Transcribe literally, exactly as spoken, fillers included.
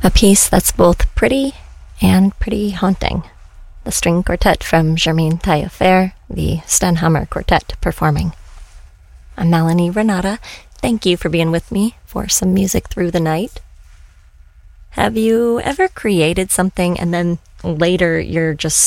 A piece that's both pretty and pretty haunting. The string quartet from Germaine Taillefer, the Stenhammer Quartet performing. I'm Melanie Renata. Thank you for being with me for some music through the night. Have you ever created something and then later you're just